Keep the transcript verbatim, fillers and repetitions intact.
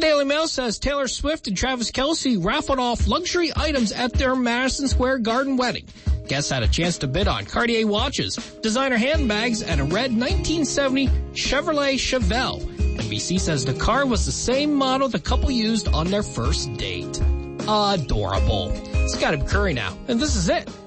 Daily Mail says Taylor Swift and Travis Kelce raffled off luxury items at their Madison Square Garden wedding. Guests had a chance to bid on Cartier watches, designer handbags, and a red nineteen seventy Chevrolet Chevelle. N B C says the car was the same model the couple used on their first date. Adorable. It's Scott Curry now, and this is it.